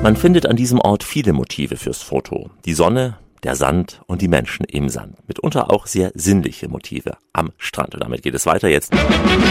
Man findet an diesem Ort viele Motive fürs Foto. Die Sonne, der Sand und die Menschen im Sand. Mitunter auch sehr sinnliche Motive am Strand. Und damit geht es weiter jetzt.